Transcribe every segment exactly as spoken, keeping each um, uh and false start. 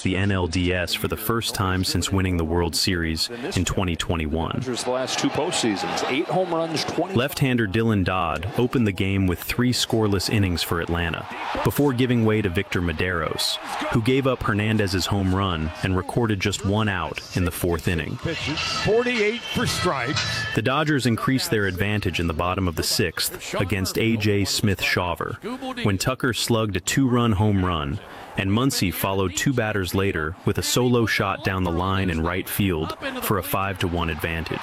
the N L D S for the first time since winning the World Series in twenty twenty-one. The last two postseasons, eight home runs, twenty. Left-hander Dylan Dodd opened the game with three scoreless innings for Atlanta, before giving way to Victor Mederos, who gave up Hernandez's home run and recorded just one out in the fourth inning. forty-eight for strikes. The Dodgers increased their advantage in the bottom of the sixth against A J Smith-Shawver, when Tucker slugged a two-run home run, and Muncy followed two batters later with a solo shot down the line in right field for a five to one advantage.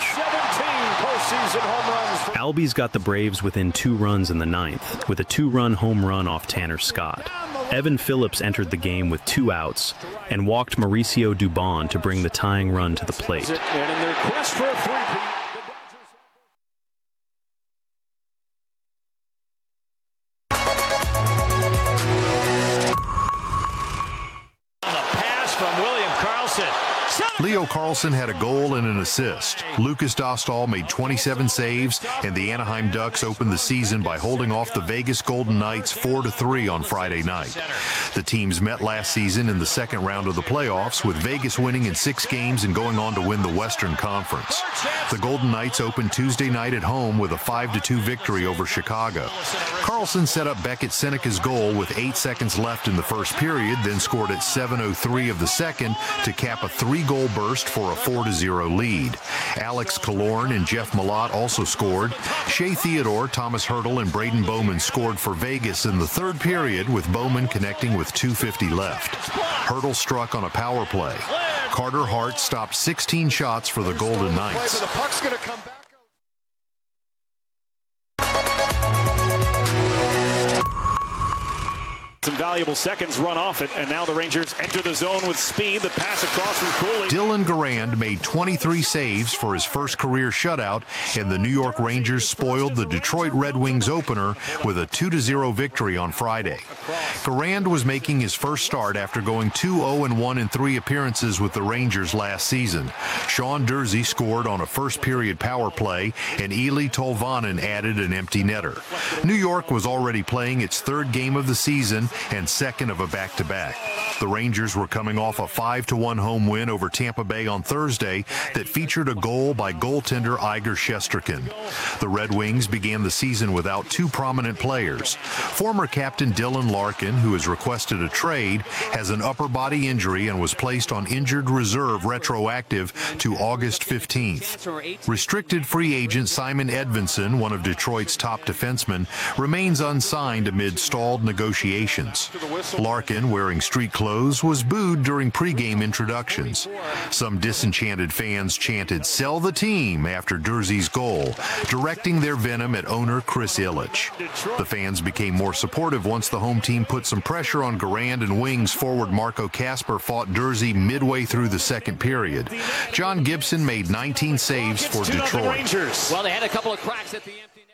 Albies got the Braves within two runs in the ninth with a two-run home run off Tanner Scott. Evan Phillips entered the game with two outs and walked Mauricio Dubon to bring the tying run to the plate. And in their quest for a three-peat, Leo Carlson had a goal and an assist. Lucas Dostal made twenty-seven saves, and the Anaheim Ducks opened the season by holding off the Vegas Golden Knights four to three on Friday night. The teams met last season in the second round of the playoffs, with Vegas winning in six games and going on to win the Western Conference. The Golden Knights opened Tuesday night at home with a five to two victory over Chicago. Carlson set up Beckett Seneca's goal with eight seconds left in the first period, then scored at seven oh three of the second to cap a three-goal burst for a four to zero lead. Alex Killorn and Jeff Malott also scored. Shea Theodore, Thomas Hertel, and Braden Bowman scored for Vegas in the third period, with Bowman connecting with two fifty left. Hertel struck on a power play. Carter Hart stopped sixteen shots for the Golden Knights. the puck's going to come back. Some valuable seconds run off it, and now the Rangers enter the zone with speed. The pass across from Cooley. Dylan Garand made twenty-three saves for his first career shutout, and the New York Rangers spoiled the Detroit Red Wings opener with a two to zero victory on Friday. Garand was making his first start after going two oh one in three appearances with the Rangers last season. Sean Durzi scored on a first-period power play, and Eli Tolvanen added an empty netter. New York was already playing its third game of the season and second of a back-to-back. The Rangers were coming off a five to one home win over Tampa Bay on Thursday that featured a goal by goaltender Igor Shesterkin. The Red Wings began the season without two prominent players. Former captain Dylan Larkin, who has requested a trade, has an upper body injury and was placed on injured reserve retroactive to August fifteenth. Restricted free agent Simon Edvinsson, one of Detroit's top defensemen, remains unsigned amid stalled negotiations. Larkin, wearing street clothes, was booed during pregame introductions. Some disenchanted fans chanted, "Sell the team," after Durzi's goal, directing their venom at owner Chris Ilitch. The fans became more supportive once the home team put some pressure on Garand, and Wings forward Marco Kasper fought Durzi midway through the second period. John Gibson made nineteen saves for Detroit. Well, they had a couple of cracks at the empty net.